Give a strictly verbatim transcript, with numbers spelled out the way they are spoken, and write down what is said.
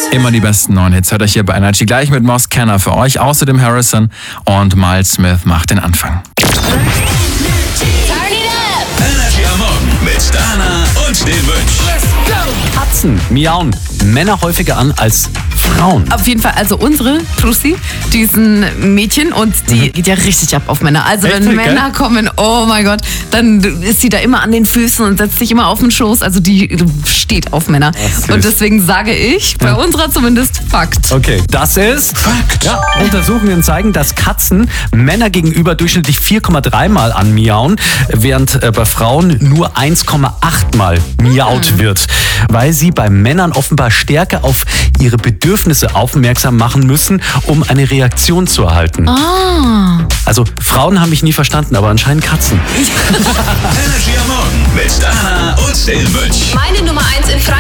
Immer die besten neuen Hits hört euch hier bei Energy. Gleich mit Moss Kenner für euch. Außerdem Harrison und Miles Smith macht den Anfang. Energy am Morgen mit Dana und den Wünsch. Katzen miauen Männer häufiger an als Frauen. Auf jeden Fall, also unsere Trussi, die ist ein Mädchen und die mhm. geht ja richtig ab auf Männer. Also Echt? wenn Geil. Männer kommen, oh mein Gott, dann ist sie da immer an den Füßen und setzt sich immer auf den Schoß. Also die steht auf Männer. Ach, und deswegen sage ich, bei Ja. unserer zumindest, Fakt. Okay, das ist Fakt. Ja, Untersuchungen zeigen, dass Katzen Männer gegenüber durchschnittlich vier Komma drei Mal anmiauen, während äh, bei Frauen nur eins Komma acht Mal miaut wird, weil sie bei Männern offenbar stärker auf ihre Bedürfnisse aufmerksam machen müssen, um eine Reaktion zu erhalten. Ah. Also Frauen haben mich nie verstanden, aber anscheinend Katzen. Energy am Morgen mit Dana und den Wünsch. Meine Nummer eins in Frankreich.